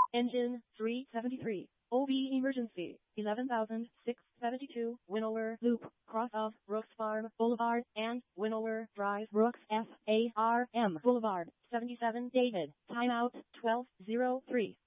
Engine 373. OB emergency. 11,672 Winnower Loop. Cross of Brooks Farm Boulevard and Winnower Drive. Brooks Farm Boulevard. 77 David. Timeout 12:03.